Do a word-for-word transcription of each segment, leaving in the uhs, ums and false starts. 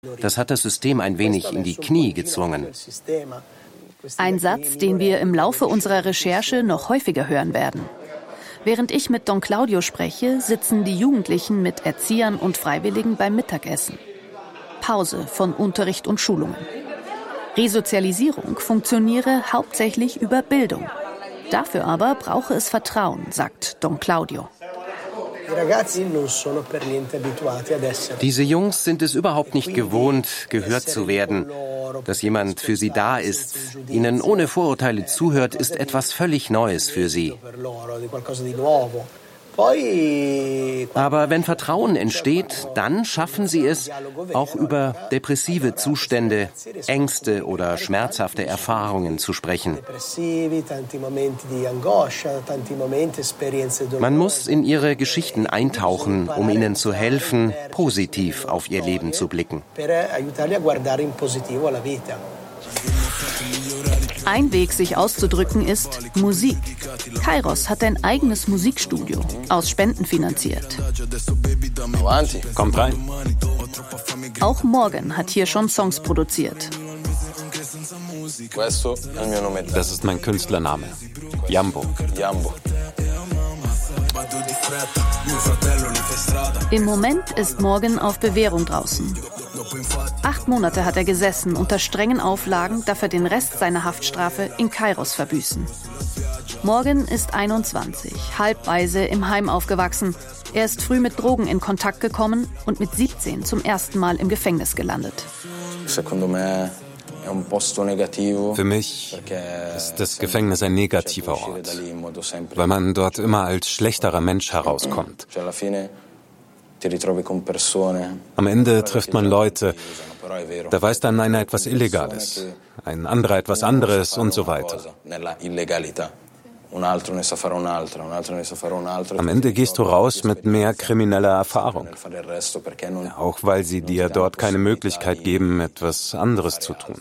Das hat das System ein wenig in die Knie gezwungen. Ein Satz, den wir im Laufe unserer Recherche noch häufiger hören werden. Während ich mit Don Claudio spreche, sitzen die Jugendlichen mit Erziehern und Freiwilligen beim Mittagessen. Pause von Unterricht und Schulungen. Resozialisierung funktioniere hauptsächlich über Bildung. Dafür aber brauche es Vertrauen, sagt Don Claudio. Diese Jungs sind es überhaupt nicht gewohnt, gehört zu werden. Dass jemand für sie da ist, ihnen ohne Vorurteile zuhört, ist etwas völlig Neues für sie. Aber wenn Vertrauen entsteht, dann schaffen sie es, auch über depressive Zustände, Ängste oder schmerzhafte Erfahrungen zu sprechen. Man muss in ihre Geschichten eintauchen, um ihnen zu helfen, positiv auf ihr Leben zu blicken. Ein Weg, sich auszudrücken, ist Musik. Kairos hat ein eigenes Musikstudio, aus Spenden finanziert. Kommt rein. Auch Morgan hat hier schon Songs produziert. Das ist mein Künstlername. Jambo. Im Moment ist Morgan auf Bewährung draußen. Acht Monate hat er gesessen, unter strengen Auflagen, darf er den Rest seiner Haftstrafe in Kairos verbüßen. Morgan ist einundzwanzig, halbwaise im Heim aufgewachsen. Er ist früh mit Drogen in Kontakt gekommen und mit siebzehn zum ersten Mal im Gefängnis gelandet. Für mich ist das Gefängnis ein negativer Ort, weil man dort immer als schlechterer Mensch herauskommt. Am Ende trifft man Leute, da weiß dann einer etwas Illegales, ein anderer etwas anderes und so weiter. Am Ende gehst du raus mit mehr krimineller Erfahrung, auch weil sie dir dort keine Möglichkeit geben, etwas anderes zu tun.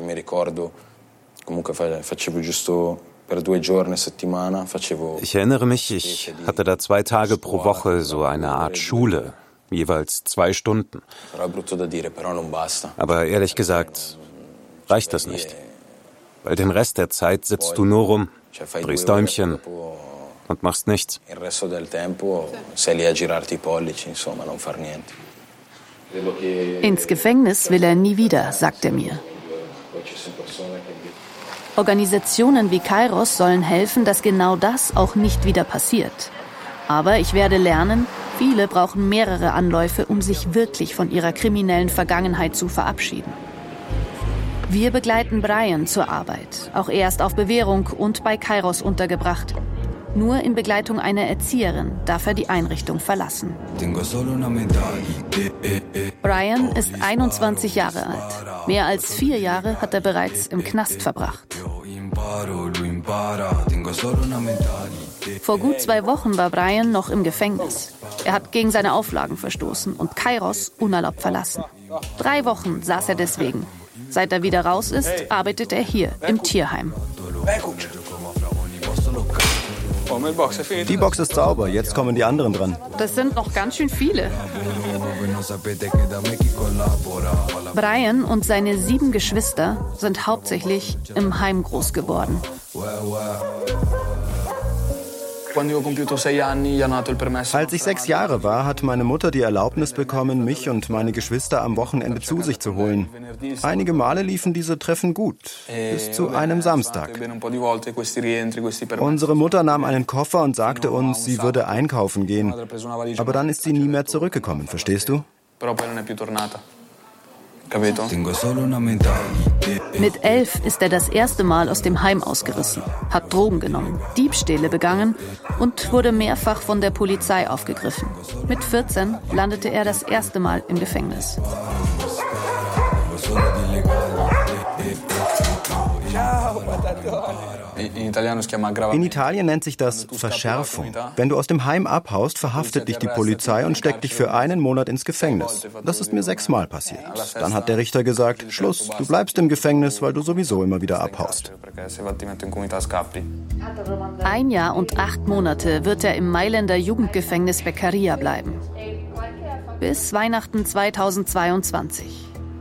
Ich erinnere mich, ich hatte da zwei Tage pro Woche so eine Art Schule, jeweils zwei Stunden. Aber ehrlich gesagt, reicht das nicht. Weil den Rest der Zeit sitzt du nur rum, drehst Däumchen und machst nichts. Ins Gefängnis will er nie wieder, sagt er mir. Organisationen wie Kairos sollen helfen, dass genau das auch nicht wieder passiert. Aber ich werde lernen, viele brauchen mehrere Anläufe, um sich wirklich von ihrer kriminellen Vergangenheit zu verabschieden. Wir begleiten Brian zur Arbeit. Auch er ist auf Bewährung und bei Kairos untergebracht. Nur in Begleitung einer Erzieherin darf er die Einrichtung verlassen. Brian ist einundzwanzig Jahre alt. Mehr als vier Jahre hat er bereits im Knast verbracht. Vor gut zwei Wochen war Brian noch im Gefängnis. Er hat gegen seine Auflagen verstoßen und Kairos unerlaubt verlassen. Drei Wochen saß er deswegen. Seit er wieder raus ist, arbeitet er hier im Tierheim. Die Box ist sauber, jetzt kommen die anderen dran. Das sind noch ganz schön viele. Brian und seine sieben Geschwister sind hauptsächlich im Heim groß geworden. Als ich sechs Jahre war, hat meine Mutter die Erlaubnis bekommen, mich und meine Geschwister am Wochenende zu sich zu holen. Einige Male liefen diese Treffen gut, bis zu einem Samstag. Unsere Mutter nahm einen Koffer und sagte uns, sie würde einkaufen gehen. Aber dann ist sie nie mehr zurückgekommen, verstehst du? Mit elf ist er das erste Mal aus dem Heim ausgerissen, hat Drogen genommen, Diebstähle begangen und wurde mehrfach von der Polizei aufgegriffen. Mit vierzehn landete er das erste Mal im Gefängnis. In Italien nennt sich das Verschärfung. Wenn du aus dem Heim abhaust, verhaftet dich die Polizei und steckt dich für einen Monat ins Gefängnis. Das ist mir sechsmal passiert. Dann hat der Richter gesagt, Schluss, du bleibst im Gefängnis, weil du sowieso immer wieder abhaust. Ein Jahr und acht Monate wird er im Mailänder Jugendgefängnis Beccaria bleiben. Bis Weihnachten zweitausendzweiundzwanzig.